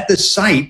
at the site,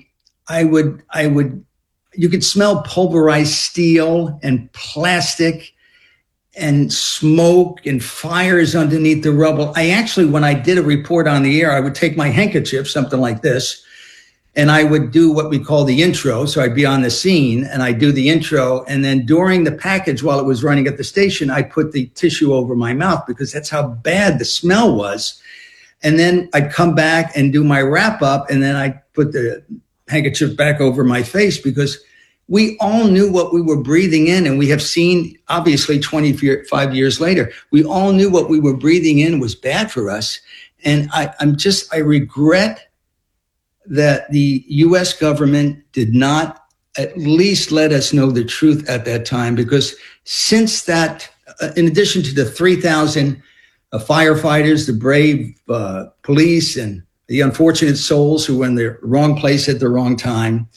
you could smell pulverized steel and plastic and smoke and fires underneath the rubble. I actually, when I did a report on the air, I would take my handkerchief, something like this, and I would do what we call the intro. So I'd be on the scene and I'd do the intro. And then during the package, while it was running at the station, I'd put the tissue over my mouth because that's how bad the smell was. And then I'd come back and do my wrap up. And then I'd put the handkerchief back over my face because we all knew what we were breathing in. And we have seen, obviously, 25 years later, we all knew what we were breathing in was bad for us. And I regret that the U.S. government did not at least let us know the truth at that time, because since that, in addition to the 3,000 firefighters, the brave police, and the unfortunate souls who were in the wrong place at the wrong time,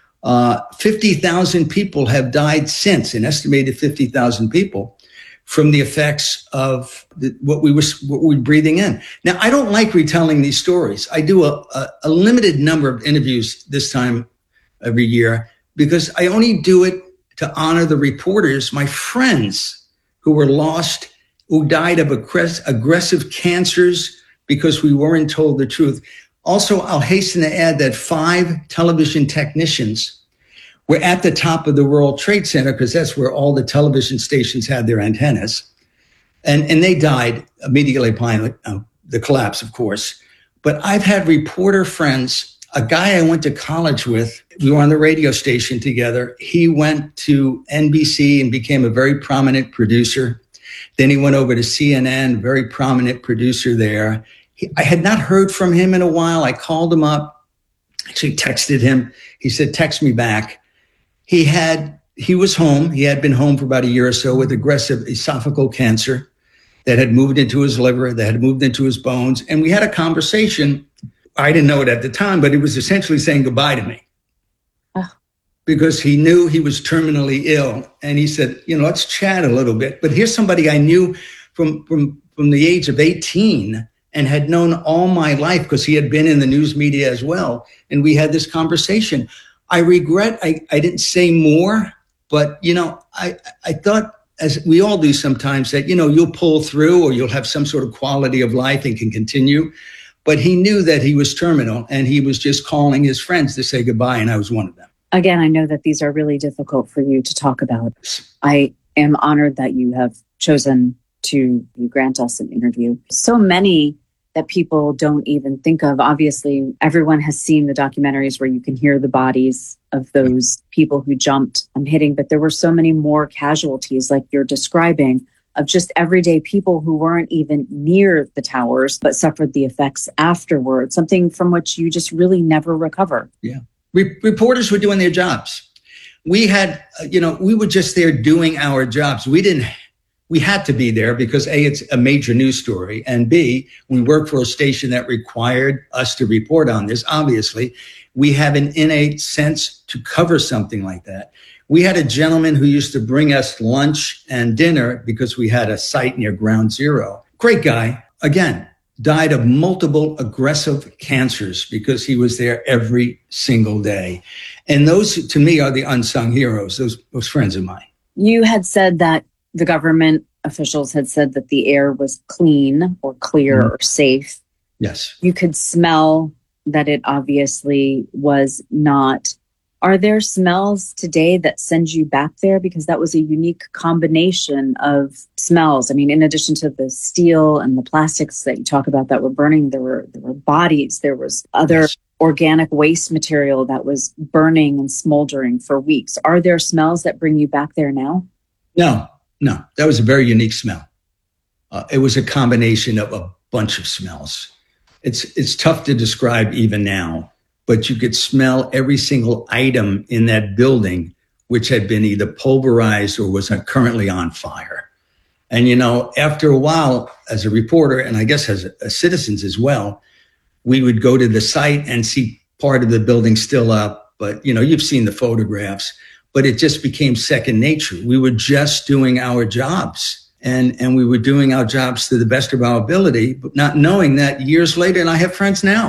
50,000 people have died since, an estimated 50,000 people, from the effects of what we were breathing in. Now, I don't like retelling these stories. I do a limited number of interviews this time every year because I only do it to honor the reporters, my friends who were lost, who died of aggressive cancers because we weren't told the truth. Also, I'll hasten to add that 5 television technicians were at the top of the World Trade Center because that's where all the television stations had their antennas. And they died immediately upon the collapse, of course. But I've had reporter friends, a guy I went to college with, we were on the radio station together. He went to NBC and became a very prominent producer. Then he went over to CNN, very prominent producer there. I had not heard from him in a while. I called him up, actually texted him. He said, text me back. He was home. He had been home for about a year or so with aggressive esophageal cancer that had moved into his liver, that had moved into his bones. And we had a conversation. I didn't know it at the time, but he was essentially saying goodbye to me because he knew he was terminally ill. And he said, let's chat a little bit. But here's somebody I knew from the age of 18 and had known all my life because he had been in the news media as well. And we had this conversation. I regret I didn't say more, but, I thought, as we all do sometimes, that, you'll pull through or you'll have some sort of quality of life and can continue. But he knew that he was terminal and he was just calling his friends to say goodbye. And I was one of them. Again, I know that these are really difficult for you to talk about. I am honored that you have chosen to grant us an interview. So many that people don't even think of. Obviously, everyone has seen the documentaries where you can hear the bodies of those people who jumped and hitting, but there were so many more casualties like you're describing of just everyday people who weren't even near the towers, but suffered the effects afterwards, something from which you just really never recover. Yeah. Reporters were doing their jobs. We had, we were just there doing our jobs. We had to be there because A, it's a major news story, and B, we work for a station that required us to report on this. Obviously, we have an innate sense to cover something like that. We had a gentleman who used to bring us lunch and dinner because we had a site near Ground Zero. Great guy. Again, died of multiple aggressive cancers because he was there every single day. And those, to me, are the unsung heroes, those friends of mine. You had said that the government officials had said that the air was clean or clear or safe. Yes. You could smell that it obviously was not. Are there smells today that send you back there? Because that was a unique combination of smells. I mean, in addition to the steel and the plastics that you talk about that were burning, there were bodies, there was other organic waste material that was burning and smoldering for weeks. Are there smells that bring you back there now? No, that was a very unique smell. It was a combination of a bunch of smells. It's tough to describe even now, but you could smell every single item in that building, which had been either pulverized or was currently on fire. And, after a while, as a reporter, and I guess as citizens as well, we would go to the site and see part of the building still up. But, you've seen the photographs. But it just became second nature. We were just doing our jobs and we were doing our jobs to the best of our ability, but not knowing that years later, and I have friends now,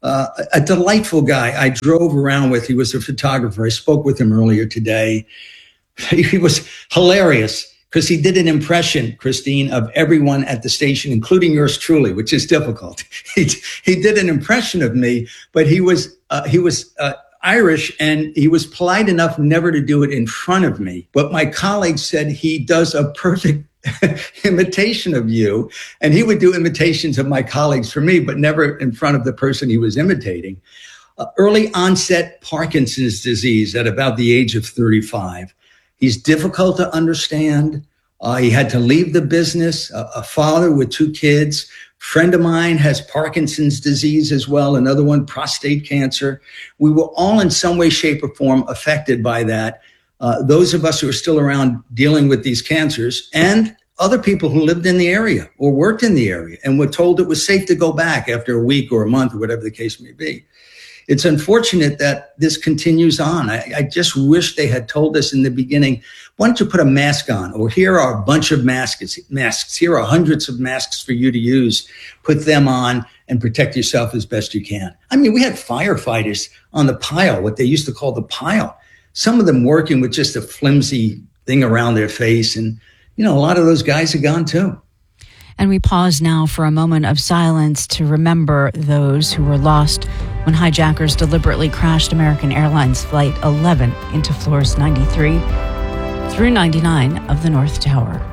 a delightful guy I drove around with. He was a photographer. I spoke with him earlier today. He was hilarious because he did an impression, Christine, of everyone at the station, including yours truly, which is difficult. He did an impression of me, but he was Irish, and he was polite enough never to do it in front of me. But my colleagues said he does a perfect imitation of you, and he would do imitations of my colleagues for me, but never in front of the person he was imitating. Early onset Parkinson's disease at about the age of 35. He's difficult to understand. He had to leave the business, a father with 2 kids. Friend of mine has Parkinson's disease as well, another one, prostate cancer. We were all in some way, shape, or form affected by that. Those of us who are still around dealing with these cancers, and other people who lived in the area or worked in the area and were told it was safe to go back after a week or a month or whatever the case may be. It's unfortunate that this continues on. I just wish they had told us in the beginning, why don't you put a mask on? Or here are a bunch of masks. Here are hundreds of masks for you to use. Put them on and protect yourself as best you can. I mean, we had firefighters on the pile, what they used to call the pile. Some of them working with just a flimsy thing around their face. And, a lot of those guys are gone too. And we pause now for a moment of silence to remember those who were lost when hijackers deliberately crashed American Airlines Flight 11 into floors 93 through 99 of the North Tower.